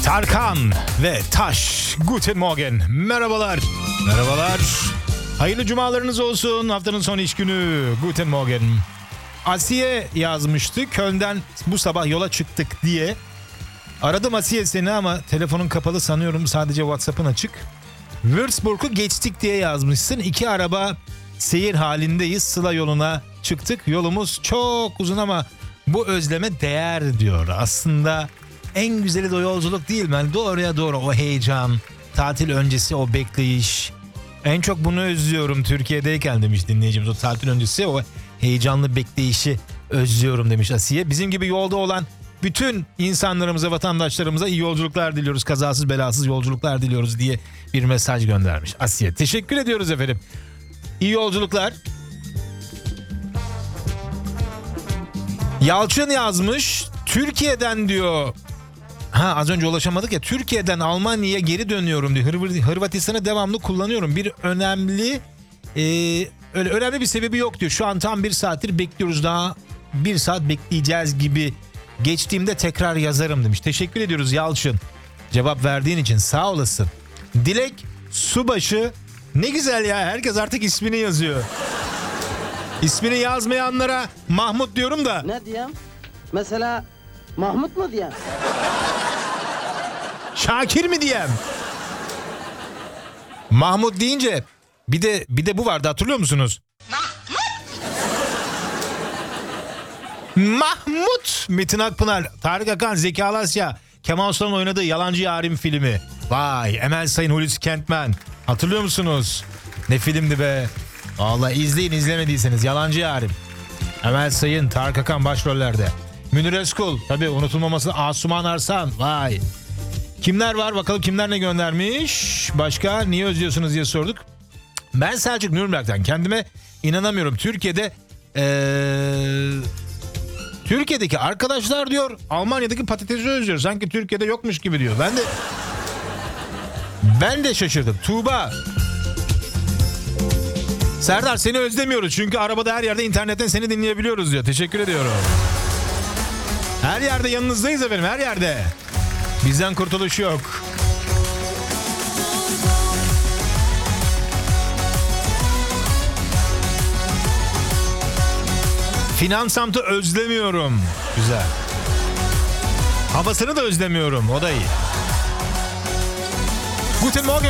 Tarkan ve Taş. Guten Morgen. Merhabalar. Merhabalar. Hayırlı cumalarınız olsun. Haftanın son iş günü. Guten Morgen. Asiye yazmıştı. Köln'den bu sabah yola çıktık diye. Aradım Asiye seni ama telefonun kapalı sanıyorum. Sadece WhatsApp'ın açık. Würzburg'u geçtik diye yazmışsın. 2 araba seyir halindeyiz. Sıla yoluna çıktık. Yolumuz çok uzun ama bu özleme değer diyor. Aslında en güzeli de o yolculuk değil mi? Yani doğruya doğru o heyecan, tatil öncesi o bekleyiş. En çok bunu özlüyorum Türkiye'deyken demiş dinleyicimiz. O tatil öncesi o heyecanlı bekleyişi özlüyorum demiş Asiye. Bizim gibi yolda olan bütün insanlarımıza, vatandaşlarımıza iyi yolculuklar diliyoruz. Kazasız belasız yolculuklar diliyoruz diye bir mesaj göndermiş Asiye. Teşekkür ediyoruz efendim. İyi yolculuklar. Yalçın yazmış. Türkiye'den diyor. Az önce ulaşamadık ya. Türkiye'den Almanya'ya geri dönüyorum diyor. Hırvatistan'ı devamlı kullanıyorum. Öyle önemli bir sebebi yok diyor. Şu an tam 1 saattir bekliyoruz, daha 1 saat bekleyeceğiz gibi. Geçtiğimde tekrar yazarım demiş. Teşekkür ediyoruz Yalçın. Cevap verdiğin için sağ olasın. Dilek Subaşı. Ne güzel ya, herkes artık ismini yazıyor. İsmini yazmayanlara Mahmut diyorum da. Ne diyeyim? Mesela Mahmut mu diyeyim? Şakir mi diyeyim? Mahmut deyince bir de bu vardı, hatırlıyor musunuz? Mahmut. Metin Akpınar, Tarık Akan, Zeki Alasya, Kemal Sunal'ın oynadığı Yalancı Yarim filmi. Vay, Emel Sayın, Hulusi Kentmen. Hatırlıyor musunuz? Ne filmdi be? Vallahi izleyin, izlemediyseniz. Yalancı Yarim. Emel Sayın, Tarık Akan başrollerde. Münir Özkul, tabii unutulmaması Asuman Arslan. Vay. Kimler var bakalım, kimler ne göndermiş? Başka niye özlüyorsunuz diye sorduk. Ben Selçuk Nürnberg'den, kendime inanamıyorum. Türkiye'deki arkadaşlar diyor Almanya'daki patatesi özlüyor. Sanki Türkiye'de yokmuş gibi diyor. Ben de şaşırdım. Tuğba. Serdar, seni özlemiyoruz çünkü arabada her yerde internetten seni dinleyebiliyoruz diyor. Teşekkür ediyorum. Her yerde yanınızdayız efendim, her yerde. Bizden kurtuluş yok. Finansamt'ı özlemiyorum. Güzel. Havasını da özlemiyorum. O da iyi. Guten Morgen.